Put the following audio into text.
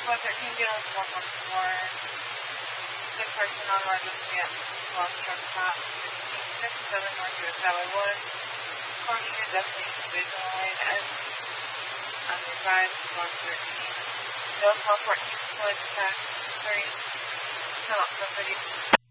113, get on 114. Good person on emergency at Lost Truck Stop, 1657 North US Highway 1. Calling your destination visualize as unrevised 113. Bill 1214, deployed to tax 3. Come up for 30.